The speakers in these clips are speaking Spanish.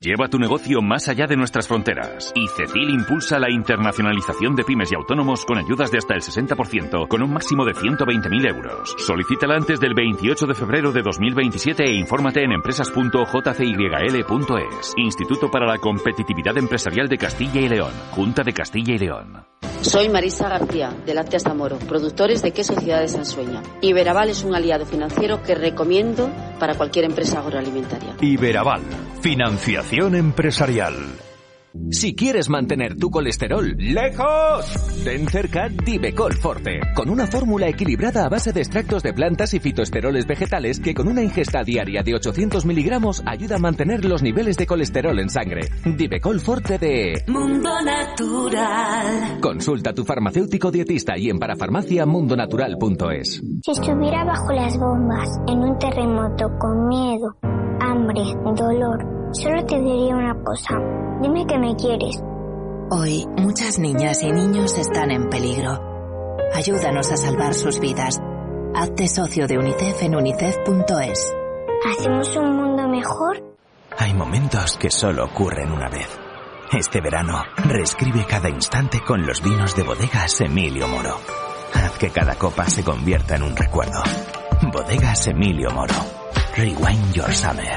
Lleva tu negocio más allá de nuestras fronteras. Y Cecil impulsa la internacionalización de pymes y autónomos con ayudas de hasta el 60%, con un máximo de 120.000 euros. Solicítala antes del 28 de febrero de 2027 e infórmate en empresas.jcyl.es. Instituto para la Competitividad Empresarial de Castilla y León. Junta de Castilla y León. Soy Marisa García, de Lácteas Zamoro, productores de queso Ciudad de Sansueña. Iberaval es un aliado financiero que recomiendo para cualquier empresa agroalimentaria. Iberaval, financiación empresarial. Si quieres mantener tu colesterol lejos, ten cerca Divecol Forte, con una fórmula equilibrada a base de extractos de plantas y fitoesteroles vegetales que con una ingesta diaria de 800 miligramos ayuda a mantener los niveles de colesterol en sangre. Divecol Forte de Mundo Natural. Consulta a tu farmacéutico dietista y en parafarmaciamundonatural.es. Si estuviera bajo las bombas, en un terremoto, con miedo, hambre, dolor, solo te diría una cosa. Dime que me quieres. Hoy, muchas niñas y niños están en peligro. Ayúdanos a salvar sus vidas. Hazte socio de UNICEF en unicef.es. ¿Hacemos un mundo mejor? Hay momentos que solo ocurren una vez. Este verano, reescribe cada instante con los vinos de Bodegas Emilio Moro. Haz que cada copa se convierta en un recuerdo. Bodegas Emilio Moro. Rewind your summer.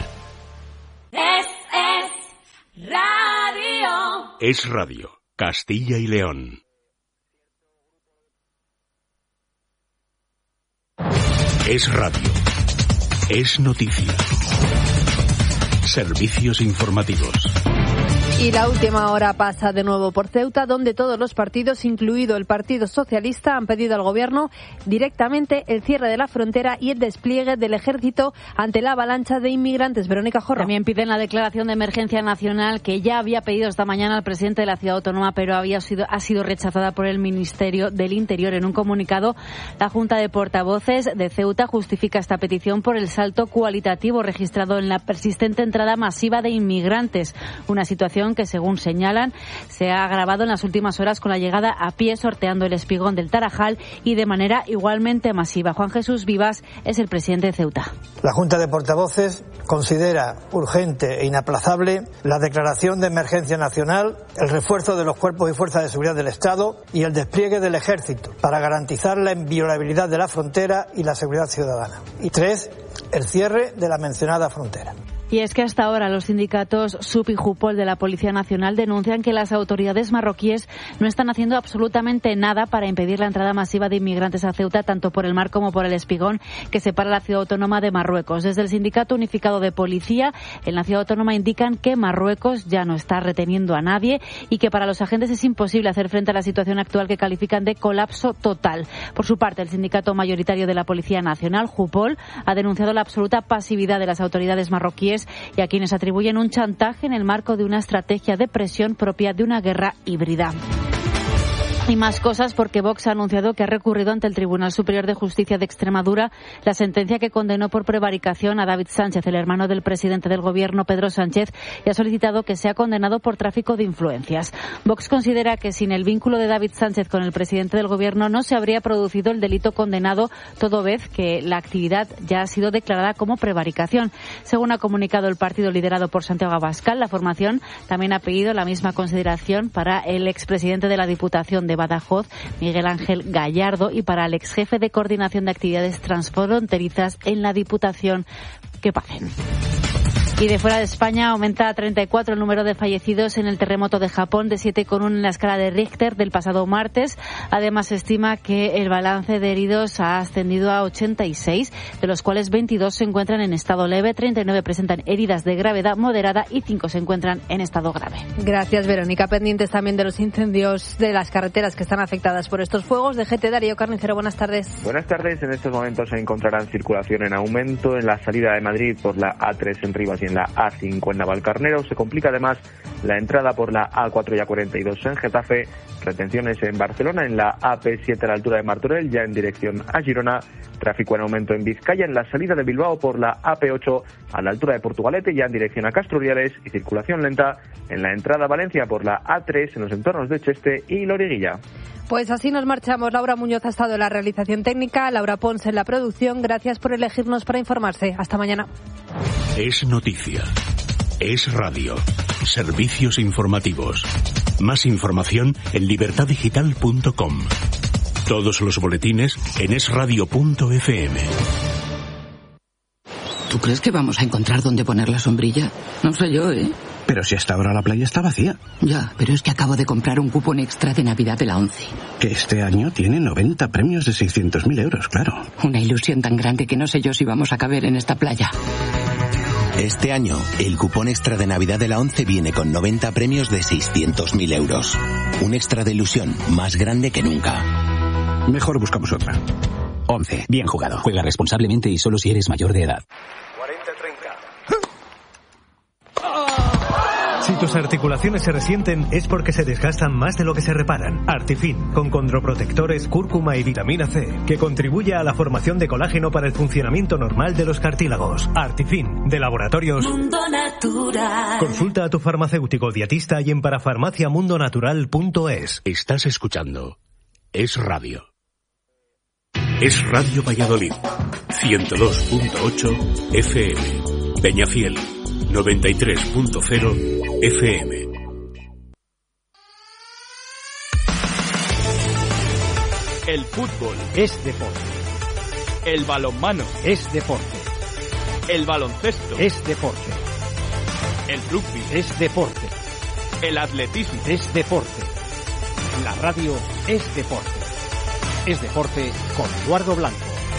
Radio. Es Radio, Castilla y León. Es radio. Es noticia. Servicios informativos. Y la última hora pasa de nuevo por Ceuta, donde todos los partidos, incluido el Partido Socialista, han pedido al Gobierno directamente el cierre de la frontera y el despliegue del ejército ante la avalancha de inmigrantes. Verónica Jorro. También piden la declaración de emergencia nacional que ya había pedido esta mañana el presidente de la ciudad autónoma, pero ha sido rechazada por el Ministerio del Interior. En un comunicado, la Junta de Portavoces de Ceuta justifica esta petición por el salto cualitativo registrado en la persistente entrada masiva de inmigrantes, una situación que, según señalan, se ha agravado en las últimas horas con la llegada a pie sorteando el espigón del Tarajal y de manera igualmente masiva. Juan Jesús Vivas es el presidente de Ceuta. La Junta de Portavoces considera urgente e inaplazable la declaración de emergencia nacional, el refuerzo de los cuerpos y fuerzas de seguridad del Estado y el despliegue del ejército para garantizar la inviolabilidad de la frontera y la seguridad ciudadana. Y 3, el cierre de la mencionada frontera. Y es que hasta ahora los sindicatos SUP y JUPOL de la Policía Nacional denuncian que las autoridades marroquíes no están haciendo absolutamente nada para impedir la entrada masiva de inmigrantes a Ceuta, tanto por el mar como por el espigón que separa la ciudad autónoma de Marruecos. Desde el Sindicato Unificado de Policía en la ciudad autónoma indican que Marruecos ya no está reteniendo a nadie y que para los agentes es imposible hacer frente a la situación actual que califican de colapso total. Por su parte, el sindicato mayoritario de la Policía Nacional, JUPOL, ha denunciado la absoluta pasividad de las autoridades marroquíes y a quienes atribuyen un chantaje en el marco de una estrategia de presión propia de una guerra híbrida. Y más cosas porque Vox ha anunciado que ha recurrido ante el Tribunal Superior de Justicia de Extremadura la sentencia que condenó por prevaricación a David Sánchez, el hermano del presidente del Gobierno, Pedro Sánchez, y ha solicitado que sea condenado por tráfico de influencias. Vox considera que sin el vínculo de David Sánchez con el presidente del Gobierno no se habría producido el delito condenado, toda vez que la actividad ya ha sido declarada como prevaricación. Según ha comunicado el partido liderado por Santiago Abascal, la formación también ha pedido la misma consideración para el expresidente de la Diputación de Badajoz, Miguel Ángel Gallardo, y para el exjefe de Coordinación de Actividades Transfronterizas en la Diputación, que paguen. Y de fuera de España aumenta a 34 el número de fallecidos en el terremoto de Japón, de 7,1 en la escala de Richter del pasado martes. Además, se estima que el balance de heridos ha ascendido a 86, de los cuales 22 se encuentran en estado leve, 39 presentan heridas de gravedad moderada y 5 se encuentran en estado grave. Gracias, Verónica. Pendientes también de los incendios de las carreteras que están afectadas por estos fuegos. DGT, Darío Carnicero, buenas tardes. Buenas tardes. En estos momentos se encontrarán circulación en aumento en la salida de Madrid por la A3 en Rivas y en la A5 en Navalcarnero. Se complica además la entrada por la A4 y A42 en Getafe, retenciones en Barcelona, en la AP7 a la altura de Martorell, ya en dirección a Girona, tráfico en aumento en Vizcaya, en la salida de Bilbao por la AP8 a la altura de Portugalete, ya en dirección a Castruriales, y circulación lenta en la entrada a Valencia por la A3 en los entornos de Cheste y Loriguilla. Pues así nos marchamos. Laura Muñoz ha estado en la realización técnica, Laura Pons en la producción. Gracias por elegirnos para informarse. Hasta mañana. Es noticia. Es Radio. Servicios informativos. Más información en libertaddigital.com. Todos los boletines en esradio.fm. ¿Tú crees que vamos a encontrar dónde poner la sombrilla? No sé yo, ¿eh? Pero si hasta ahora la playa está vacía. Ya, pero es que acabo de comprar un cupón extra de Navidad de la ONCE. Que este año tiene 90 premios de 600.000 euros, claro. Una ilusión tan grande que no sé yo si vamos a caber en esta playa. Este año, el cupón extra de Navidad de la ONCE viene con 90 premios de 600.000 euros. Un extra de ilusión más grande que nunca. Mejor buscamos otra. ONCE. Bien jugado. Juega responsablemente y solo si eres mayor de edad. 40-30. Si tus articulaciones se resienten es porque se desgastan más de lo que se reparan. Artifin, con condroprotectores, cúrcuma y vitamina C, que contribuye a la formación de colágeno para el funcionamiento normal de los cartílagos. Artifin, de Laboratorios Mundo Natural. Consulta a tu farmacéutico dietista y en parafarmaciamundonatural.es. Estás escuchando Es Radio. Es Radio Valladolid, 102.8 FM. Peñafiel, 93.0 FM. El fútbol es deporte. El balonmano es deporte. El baloncesto es deporte. El rugby es deporte. El atletismo es deporte. La radio es deporte. Es deporte con Eduardo Blanco.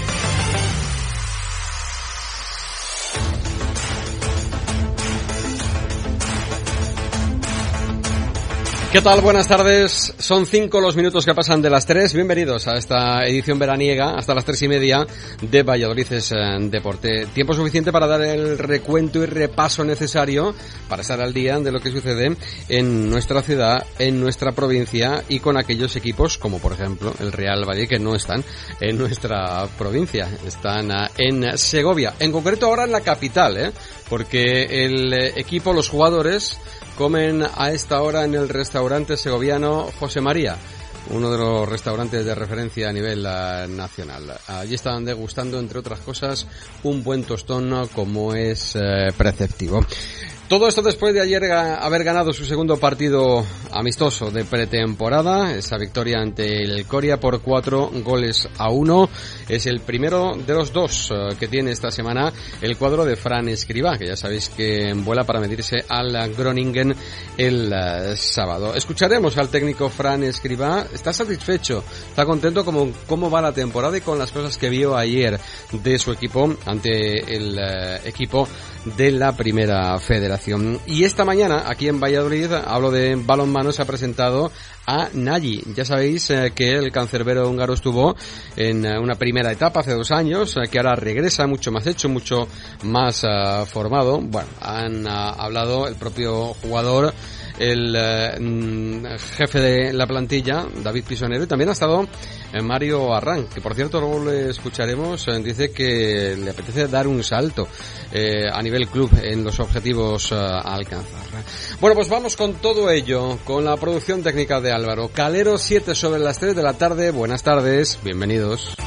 ¿Qué tal? Buenas tardes. Son 5 los minutos que pasan de las 3. Bienvenidos a esta edición veraniega hasta las 3:30 de Valladolid es Deporte. Tiempo suficiente para dar el recuento y repaso necesario para estar al día de lo que sucede en nuestra ciudad, en nuestra provincia y con aquellos equipos como por ejemplo el Real Valladolid que no están en nuestra provincia, están en Segovia, en concreto ahora en la capital, porque el equipo, los jugadores comen a esta hora en el restaurante segoviano José María, uno de los restaurantes de referencia a nivel nacional. Allí estaban degustando, entre otras cosas, un buen tostón como es preceptivo. Todo esto después de ayer haber ganado su segundo partido amistoso de pretemporada, esa victoria ante el Coria por 4-1. Es el primero de los dos que tiene esta semana el cuadro de Fran Escribá, que ya sabéis que vuela para medirse al Groningen el sábado. Escucharemos al técnico Fran Escribá. Está satisfecho, está contento con cómo va la temporada y con las cosas que vio ayer de su equipo ante el equipo de la Primera Federación. Y esta mañana, aquí en Valladolid, hablo de balonmano, se ha presentado a Nagy. Ya sabéis que el cancerbero húngaro estuvo en una primera etapa hace 2 años, que ahora regresa mucho más hecho, mucho más formado. Bueno, han hablado el propio jugador, el jefe de la plantilla, David Pisonero, y también ha estado Mario Arran, que por cierto luego le escucharemos, dice que le apetece dar un salto a nivel club en los objetivos a alcanzar. Bueno, pues vamos con todo ello, con la producción técnica de Álvaro Calero, 7 sobre las 3 de la tarde. Buenas tardes, bienvenidos.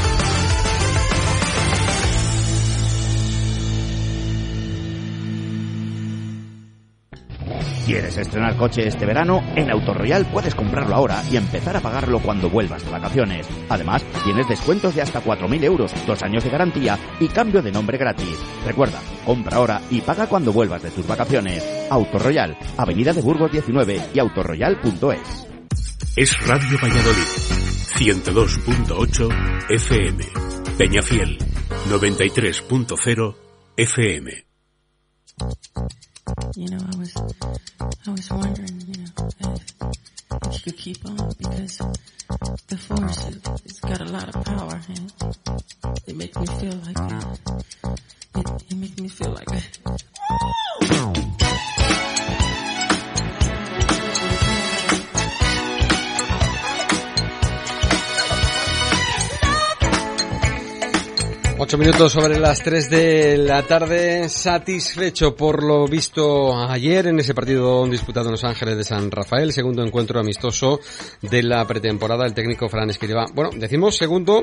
¿Quieres estrenar coche este verano? En Autoroyal puedes comprarlo ahora y empezar a pagarlo cuando vuelvas de vacaciones. Además, tienes descuentos de hasta 4.000 euros, 2 años de garantía y cambio de nombre gratis. Recuerda, compra ahora y paga cuando vuelvas de tus vacaciones. Autoroyal, Avenida de Burgos 19 y autoroyal.es. Es Radio Valladolid, 102.8 FM. Peñafiel, 93.0 FM. You know, I was wondering, if you could keep on, because the force, it's got a lot of power, and it makes me feel like it makes me feel like 8 minutos sobre las 3 de la tarde. Satisfecho por lo visto ayer en ese partido disputado en Los Ángeles de San Rafael, segundo encuentro amistoso de la pretemporada, el técnico Fran Escribá. Bueno, decimos segundo,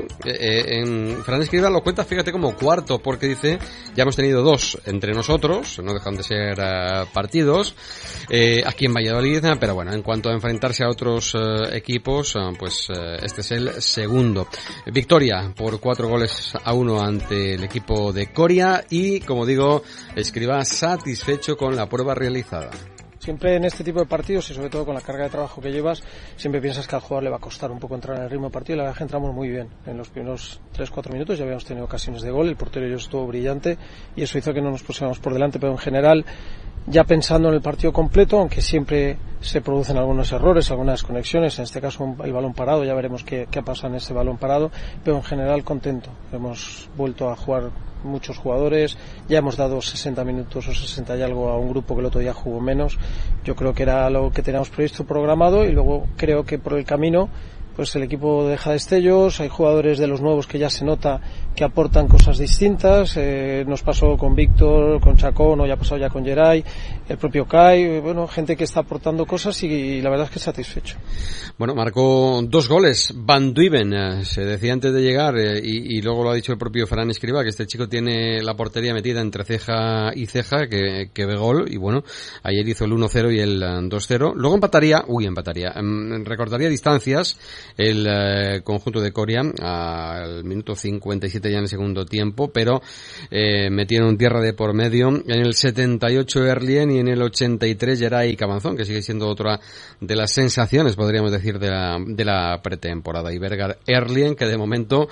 Fran Escribá lo cuenta, fíjate, como cuarto, porque dice, ya hemos tenido 2 entre nosotros, no dejan de ser partidos, aquí en Valladolid, pero bueno, en cuanto a enfrentarse a otros equipos, pues este es el segundo. Victoria por 4-1 ante el equipo de Coria y, como digo, Escribá satisfecho con la prueba realizada. Siempre en este tipo de partidos y sobre todo con la carga de trabajo que llevas, siempre piensas que al jugador le va a costar un poco entrar en el ritmo del partido. La verdad es que entramos muy bien. En los primeros 3-4 minutos ya habíamos tenido ocasiones de gol, el portero yo estuvo brillante y eso hizo que no nos pusiéramos por delante, pero en general, ya pensando en el partido completo, aunque siempre se producen algunos errores, algunas desconexiones, en este caso el balón parado, ya veremos qué ha pasado en ese balón parado, pero en general contento. Hemos vuelto a jugar muchos jugadores, ya hemos dado 60 minutos o 60 y algo a un grupo que el otro día jugó menos. Yo creo que era lo que teníamos previsto, programado, y luego creo que por el camino pues el equipo deja destellos, hay jugadores de los nuevos que ya se nota que aportan cosas distintas, nos pasó con Víctor, con Chacón, o ya ha pasado ya con Geray, el propio Kai, bueno, gente que está aportando cosas y la verdad es que satisfecho. Bueno, marcó 2 goles Van Duiven, se decía antes de llegar, y luego lo ha dicho el propio Fran Escribá, que este chico tiene la portería metida entre ceja y ceja, que ve gol, y bueno, ayer hizo el 1-0 y el 2-0, luego empataría, recortaría distancias el conjunto de Coria al minuto 57 ya en el segundo tiempo, pero metieron tierra de por medio en el 78 Erlien y en el 83 Geray Cabanzón, que sigue siendo otra de las sensaciones, podríamos decir, de la pretemporada. Y Bergar Erlien, que de momento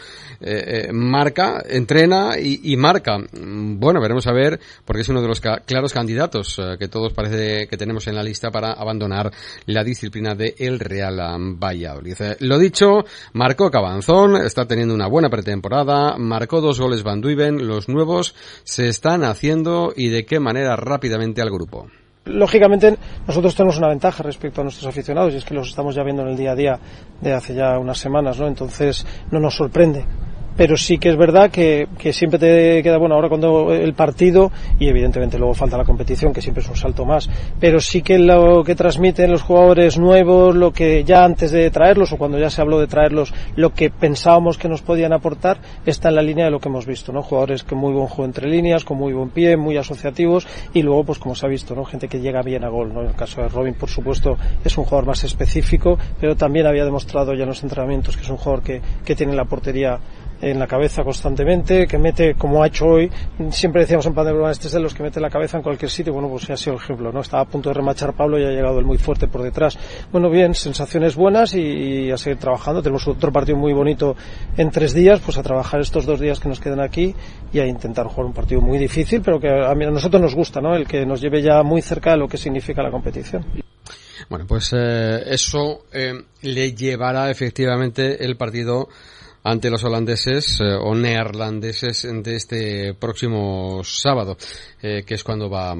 marca, entrena y marca. Bueno, veremos a ver, porque es uno de los claros candidatos que todos parece que tenemos en la lista para abandonar la disciplina de el Real Valladolid. Lo dicho, marcó Cabanzón, está teniendo una buena pretemporada, marcó 2 goles Van Duiven, los nuevos se están haciendo y de qué manera rápidamente al grupo. Lógicamente nosotros tenemos una ventaja respecto a nuestros aficionados y es que los estamos ya viendo en el día a día de hace ya unas semanas, ¿no? Entonces no nos sorprende. Pero sí que es verdad que siempre te queda, bueno, ahora cuando el partido, y evidentemente luego falta la competición, que siempre es un salto más, pero sí que lo que transmiten los jugadores nuevos, lo que ya antes de traerlos, o cuando ya se habló de traerlos, lo que pensábamos que nos podían aportar, está en la línea de lo que hemos visto, ¿no? Jugadores con muy buen juego entre líneas, con muy buen pie, muy asociativos, y luego, pues como se ha visto, ¿no? Gente que llega bien a gol, ¿no? En el caso de Robin, por supuesto, es un jugador más específico, pero también había demostrado ya en los entrenamientos que es un jugador que tiene la portería en la cabeza constantemente, que mete, como ha hecho hoy, siempre decíamos en plan de broma, este es de los que mete la cabeza en cualquier sitio. Bueno, pues ya ha sido el ejemplo, ¿no? Estaba a punto de remachar Pablo y ha llegado él muy fuerte por detrás. Bueno, bien, sensaciones buenas y a seguir trabajando. Tenemos otro partido muy bonito en 3 días, pues a trabajar estos 2 días que nos quedan aquí y a intentar jugar un partido muy difícil, pero que a nosotros nos gusta, ¿no? El que nos lleve ya muy cerca de lo que significa la competición. Bueno, pues eso le llevará efectivamente el partido ante los holandeses o neerlandeses de este próximo sábado, que es cuando va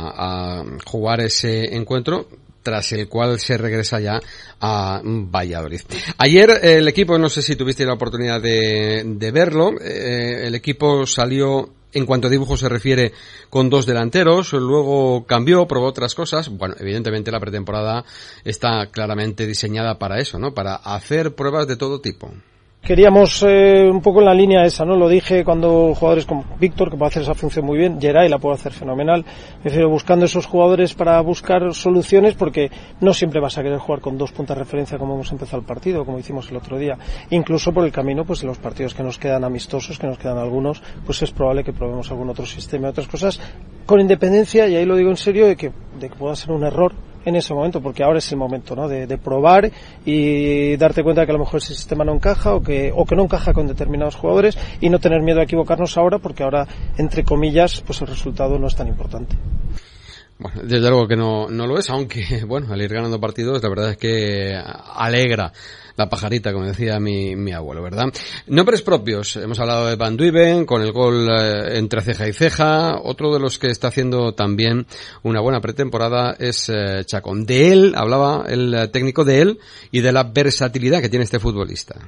a jugar ese encuentro, tras el cual se regresa ya a Valladolid. Ayer el equipo, no sé si tuviste la oportunidad de verlo, el equipo salió, en cuanto a dibujo se refiere, con 2 delanteros, luego cambió, probó otras cosas. Bueno, evidentemente la pretemporada está claramente diseñada para eso, ¿no? Para hacer pruebas de todo tipo. Queríamos un poco en la línea esa, ¿no? Lo dije cuando jugadores como Víctor, que puede hacer esa función muy bien, Geray la puede hacer fenomenal, buscando esos jugadores para buscar soluciones, porque no siempre vas a querer jugar con 2 puntas de referencia como hemos empezado el partido, como hicimos el otro día. Incluso por el camino, pues en los partidos que nos quedan amistosos, que nos quedan algunos, pues es probable que probemos algún otro sistema, otras cosas, con independencia, y ahí lo digo en serio, de que pueda ser un error en ese momento, porque ahora es el momento, ¿no? De probar y darte cuenta de que a lo mejor ese sistema no encaja o que no encaja con determinados jugadores, y no tener miedo a equivocarnos ahora, porque ahora, entre comillas, pues el resultado no es tan importante. Bueno, desde luego que no lo es, aunque, bueno, al ir ganando partidos, la verdad es que alegra la pajarita, como decía mi abuelo, ¿verdad? Nombres propios. Hemos hablado de Van Duiven, con el gol entre ceja y ceja. Otro de los que está haciendo también una buena pretemporada es Chacón. De él, hablaba el técnico de él y de la versatilidad que tiene este futbolista.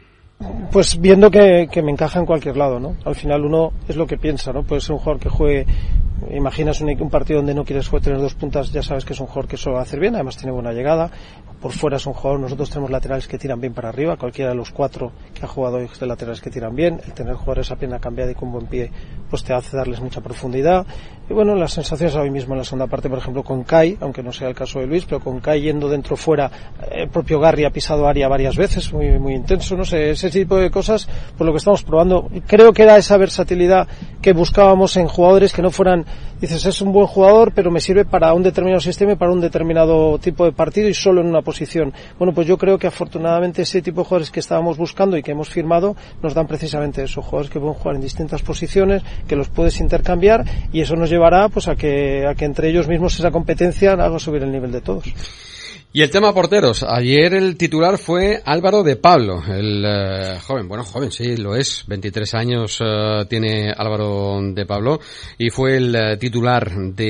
Pues viendo que me encaja en cualquier lado, ¿no? Al final uno es lo que piensa, ¿no? Puede ser un jugador que juegue, imaginas un partido donde no quieres tener dos puntas, ya sabes que es un jugador que eso va a hacer bien, además tiene buena llegada. Por fuera es un jugador, nosotros tenemos laterales que tiran bien para arriba, cualquiera de los 4 que ha jugado hoy de laterales que tiran bien, el tener jugadores a pierna cambiada y con buen pie pues te hace darles mucha profundidad. Y bueno, las sensaciones hoy mismo en la segunda parte, por ejemplo con Kai, aunque no sea el caso de Luis, pero con Kai yendo dentro fuera, el propio Garri ha pisado área varias veces, muy, muy intenso, no sé, ese tipo de cosas, por lo que estamos probando. Creo que era esa versatilidad que buscábamos en jugadores que no fueran, dices, es un buen jugador, pero me sirve para un determinado sistema y para un determinado tipo de partido y solo en una posición. Bueno, pues yo creo que afortunadamente ese tipo de jugadores que estábamos buscando y que hemos firmado nos dan precisamente eso, jugadores que pueden jugar en distintas posiciones, que los puedes intercambiar, y eso nos llevará pues a que entre ellos mismos esa competencia haga subir el nivel de todos. Y el tema porteros. Ayer el titular fue Álvaro de Pablo, el joven, sí, lo es. 23 años tiene Álvaro de Pablo y fue el titular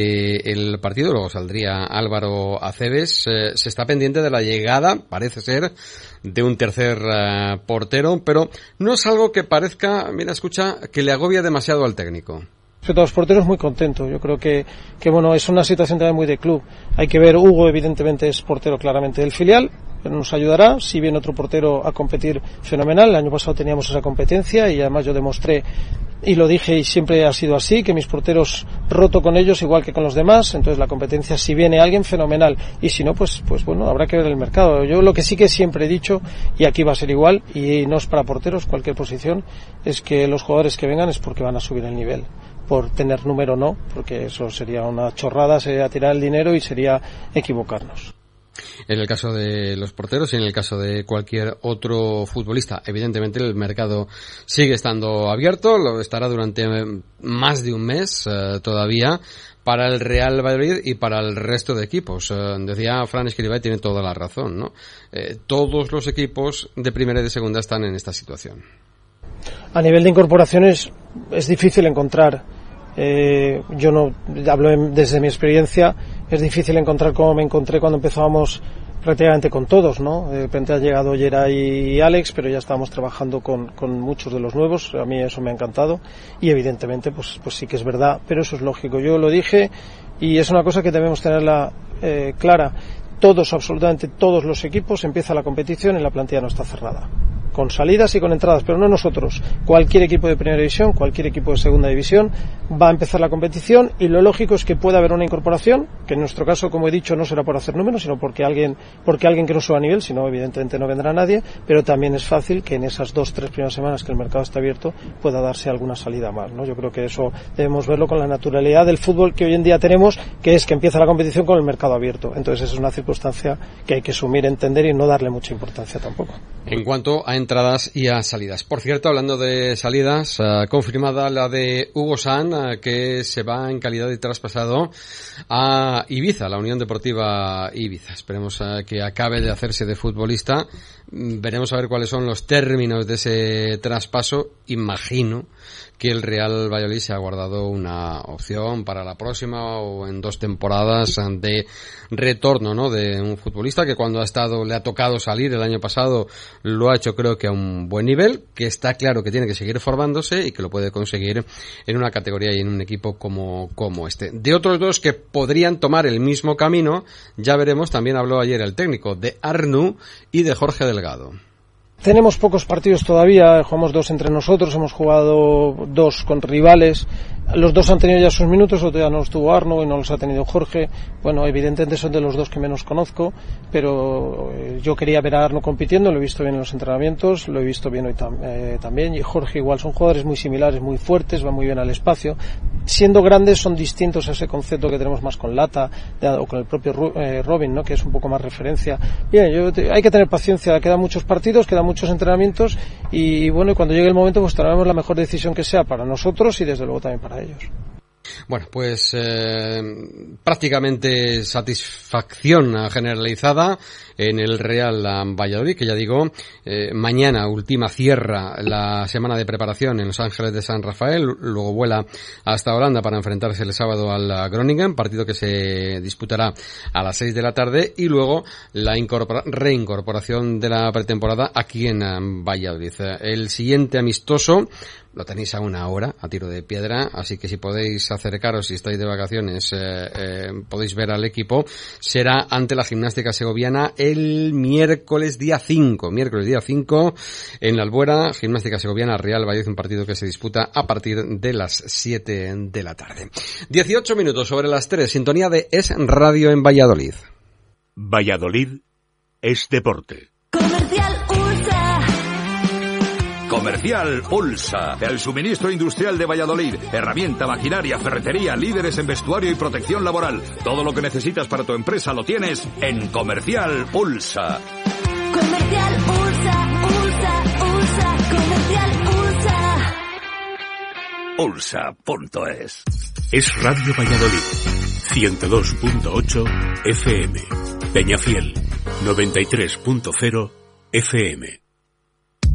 del partido. Luego saldría Álvaro Aceves. Se está pendiente de la llegada, parece ser, de un tercer portero, pero no es algo que parezca, mira, escucha, que le agobia demasiado al técnico. Respecto a los porteros, muy contento. Yo creo que bueno, es una situación también muy de club. Hay que ver, Hugo evidentemente es portero claramente del filial, pero nos ayudará. Si viene otro portero a competir, fenomenal. El año pasado teníamos esa competencia y además yo demostré, y lo dije y siempre ha sido así, que mis porteros roto con ellos igual que con los demás. Entonces la competencia, si viene alguien, fenomenal. Y si no, pues bueno, habrá que ver el mercado. Yo lo que sí que siempre he dicho, y aquí va a ser igual, y no es para porteros, cualquier posición, es que los jugadores que vengan es porque van a subir el nivel. Por tener número no, porque eso sería una chorrada, sería tirar el dinero y sería equivocarnos. En el caso de los porteros y en el caso de cualquier otro futbolista, evidentemente el mercado sigue estando abierto, lo estará durante más de un mes todavía para el Real Valladolid y para el resto de equipos. Decía Fran Escribá y tiene toda la razón, ¿no? Todos los equipos de primera y de segunda están en esta situación. A nivel de incorporaciones es difícil encontrar, yo no hablo desde mi experiencia, es difícil encontrar como me encontré cuando empezábamos prácticamente con todos, ¿no? De repente ha llegado Geray y Alex, pero ya estábamos trabajando con muchos de los nuevos. A mí eso me ha encantado y evidentemente pues sí que es verdad, pero eso es lógico. Yo lo dije y es una cosa que debemos tenerla clara. Todos, absolutamente todos los equipos, empieza la competición y la plantilla no está cerrada. Con salidas y con entradas, pero no nosotros. Cualquier equipo de primera división, cualquier equipo de segunda división va a empezar la competición y lo lógico es que pueda haber una incorporación, que en nuestro caso, como he dicho, no será por hacer números, sino porque alguien que no suba a nivel, si no, evidentemente no vendrá nadie, pero también es fácil que en esas 2-3 primeras semanas que el mercado está abierto pueda darse alguna salida más, ¿no? Yo creo que eso debemos verlo con la naturalidad del fútbol que hoy en día tenemos, que es que empieza la competición con el mercado abierto. Entonces esa es una circunstancia que hay que asumir, entender y no darle mucha importancia tampoco. En cuanto a entradas y a salidas. Por cierto, hablando de salidas, confirmada la de Hugo San, que se va en calidad de traspasado a Ibiza, la Unión Deportiva Ibiza. Esperemos que acabe de hacerse de futbolista. Veremos a ver cuáles son los términos de ese traspaso. Imagino que el Real Valladolid se ha guardado una opción para la próxima o en 2 temporadas de retorno, ¿no? De un futbolista que cuando le ha tocado salir el año pasado lo ha hecho creo que a un buen nivel, que está claro que tiene que seguir formándose y que lo puede conseguir en una categoría y en un equipo como este. De otros 2 que podrían tomar el mismo camino, ya veremos, también habló ayer el técnico, de Arnau y de Jorge Delgado. Tenemos pocos partidos todavía, jugamos 2 entre nosotros, hemos jugado 2 con rivales. Los 2 han tenido ya sus minutos, otro ya no estuvo Arnau y no los ha tenido Jorge. Bueno, evidentemente son de los 2 que menos conozco, pero yo quería ver a Arnau compitiendo, lo he visto bien en los entrenamientos, lo he visto bien hoy también. Y Jorge igual, son jugadores muy similares, muy fuertes, van muy bien al espacio. Siendo grandes son distintos a ese concepto que tenemos más con Lata o con el propio Robin, ¿no? Que es un poco más referencia. Bien, hay que tener paciencia, quedan muchos partidos, quedan muchos entrenamientos y bueno, y cuando llegue el momento pues tomaremos la mejor decisión que sea para nosotros y desde luego también para ellos. Bueno, pues prácticamente satisfacción generalizada en el Real Valladolid, que ya digo, mañana última cierra la semana de preparación en Los Ángeles de San Rafael, luego vuela hasta Holanda para enfrentarse el sábado al Groningen, partido que se disputará a las 6 de la tarde, y luego la reincorporación de la pretemporada aquí en Valladolid. El siguiente amistoso lo tenéis a una hora, a tiro de piedra, así que si podéis acercaros, si estáis de vacaciones, podéis ver al equipo. Será ante la Gimnástica Segoviana el miércoles día 5 en la Albuera. Gimnástica Segoviana, Real Valladolid, un partido que se disputa a partir de las 7 de la tarde. 18 minutos sobre las 3, sintonía de Es Radio en Valladolid. Valladolid es deporte. Comercial Ulsa, el suministro industrial de Valladolid, herramienta, maquinaria, ferretería, líderes en vestuario y protección laboral. Todo lo que necesitas para tu empresa lo tienes en Comercial Ulsa. Comercial Ulsa, Comercial Ulsa. Ulsa.es. Es Radio Valladolid, 102.8 FM. Peñafiel, 93.0 FM.